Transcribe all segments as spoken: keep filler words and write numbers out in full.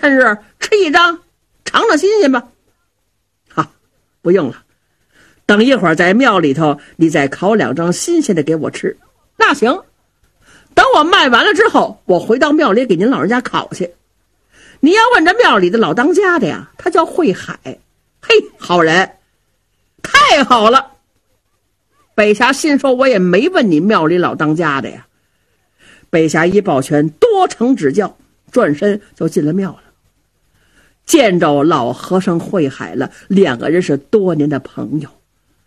趁热吃一张，尝尝新鲜吧。好，不用了，等一会儿在庙里头你再烤两张新鲜的给我吃。那行，等我卖完了之后，我回到庙里给您老人家烤去。你要问这庙里的老当家的呀，他叫慧海。嘿，好人，太好了。北霞心说，我也没问你庙里老当家的呀。北霞一抱拳，多承指教，转身就进了庙了。见着老和尚慧海了，两个人是多年的朋友，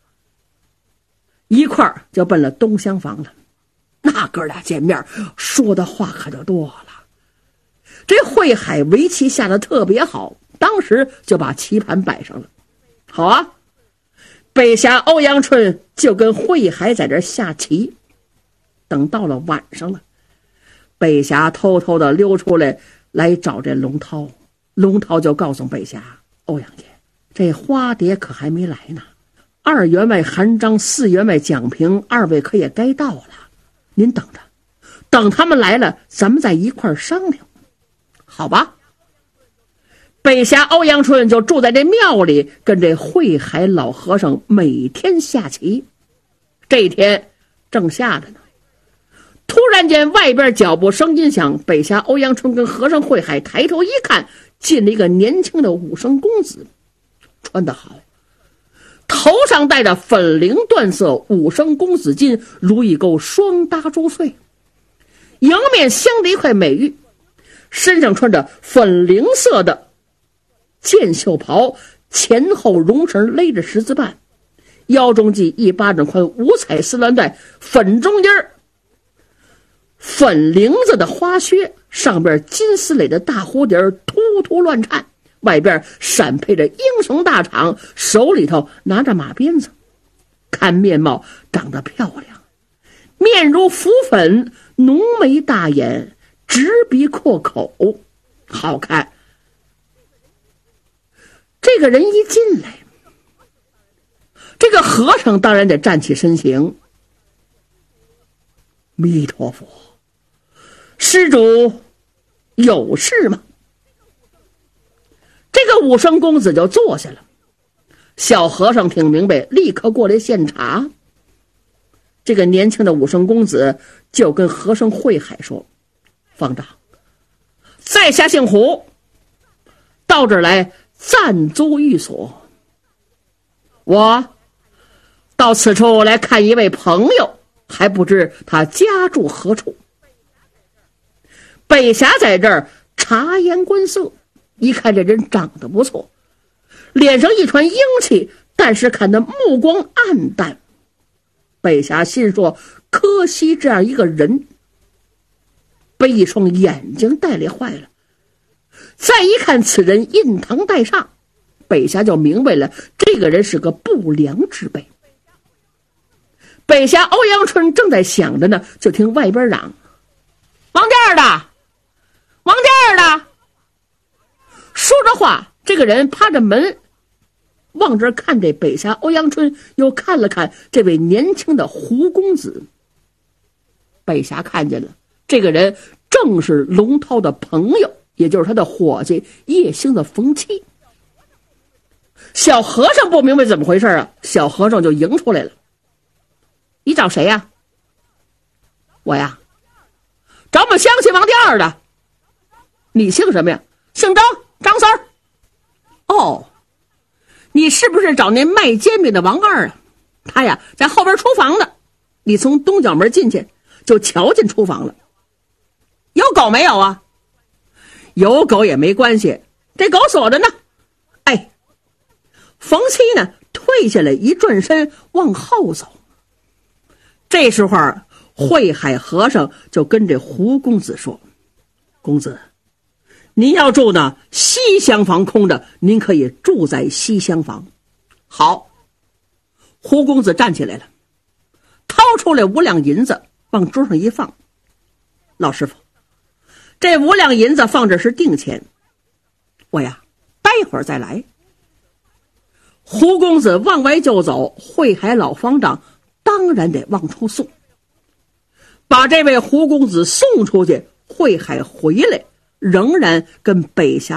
一块儿就奔了东厢房了。那哥俩见面说的话可就多了。这慧海围棋下的特别好，当时就把棋盘摆上了。好啊，北霞欧阳春就跟慧海在这下棋。等到了晚上了，北霞偷偷的溜出来来找这龙涛。龙涛就告诉北霞，欧阳姐，这花蝶可还没来呢，二员外韩章，四员外蒋平，二位可也该到了，您等着，等他们来了咱们再一块商量。好吧。北霞欧阳春就住在这庙里，跟这慧海老和尚每天下棋。这一天正下着呢，突然间外边脚步声音响，北霞欧阳春跟和尚慧海抬头一看，进了一个年轻的武生公子，穿得好，头上戴着粉绫缎色武生公子巾，如意钩双搭珠穗，迎面镶着一块美玉，身上穿着粉绫色的箭袖袍，前后绒绳勒着十字绊，腰中系一巴掌宽五彩丝缎带，粉中衣儿，粉绫子的花靴，上边金丝蕾的大蝴蝶突突乱颤，外边闪配着英雄大氅，手里头拿着马鞭子，看面貌长得漂亮，面如浮粉，浓眉大眼，直鼻阔口，好看。这个人一进来，这个和尚当然得站起身形。弥陀佛，施主有事吗？这个武生公子就坐下了。小和尚听明白，立刻过来献茶。这个年轻的武生公子就跟和尚慧海说，方丈，在下姓胡，到这儿来暂租寓所。我到此处来看一位朋友，还不知他家住何处。北霞在这儿察言观色，一看这人长得不错，脸上一传英气，但是看他目光暗淡。北霞心说，可惜这样一个人被一双眼睛带累坏了。再一看此人印堂带上，北霞就明白了，这个人是个不良之辈。北霞欧阳春正在想着呢，就听外边嚷，王店的，王店的。说着话，这个人趴着门往这看这北霞欧阳春，又看了看这位年轻的胡公子。北霞看见了，这个人正是龙涛的朋友，也就是他的伙计叶兴的冯七。小和尚不明白怎么回事啊，小和尚就迎出来了。你找谁呀？我呀，找我们乡亲王第二的。你姓什么呀？姓张，张三儿。哦，你是不是找那卖煎饼的王二啊？他呀在后边厨房呢，你从东角门进去就瞧见厨房了。有狗没有啊？有狗也没关系，这狗锁着呢。哎，冯七呢退下来一转身往后走。这时候慧海和尚就跟这胡公子说，公子，您要住呢西厢房空着，您可以住在西厢房。好。胡公子站起来了，掏出来五两银子往桌上一放。老师傅，这五两银子放这是定钱，我呀待会儿再来。胡公子往外就走，慧海老方丈当然得往出送。把这位胡公子送出去，慧海回来仍然跟北霞